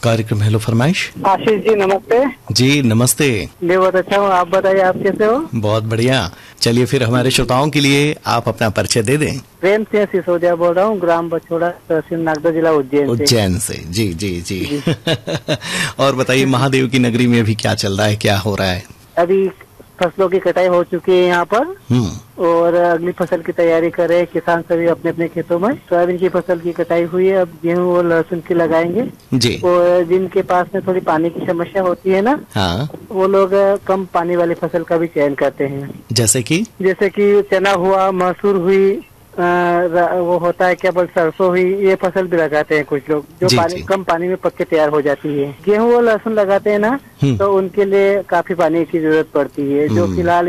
कार्यक्रम हेलो फरमाइश। आशीष जी नमस्ते। जी नमस्ते। मैं बहुत अच्छा हूँ, आप बताइए आप कैसे हो? बहुत बढ़िया। चलिए फिर हमारे श्रोताओं के लिए आप अपना परिचय दे दें। प्रेम सिंह सिसोदिया बोल रहा हूँ, ग्राम बछोड़ा, तहसील नागदा, जिला उज्जैन से। जी जी जी। और बताइए महादेव की नगरी में अभी क्या चल रहा है, क्या हो रहा है? अभी फसलों की कटाई हो चुकी है यहाँ पर और अगली फसल की तैयारी कर रहे हैं किसान सभी अपने अपने खेतों में। सोयाबीन की फसल की कटाई हुई है, अब गेहूँ और लहसुन की लगाएंगे जी। और जिनके पास में थोड़ी पानी की समस्या होती है ना, हाँ, वो लोग कम पानी वाली फसल का भी चयन करते हैं। जैसे कि चना हुआ, मसूर हुई, वो होता है क्या बोल, सरसों हुई, ये फसल भी लगाते हैं कुछ लोग जो जी। कम पानी में पक के तैयार हो जाती है। गेहूं और लहसुन लगाते हैं ना, तो उनके लिए काफी पानी की जरूरत पड़ती है। जो फिलहाल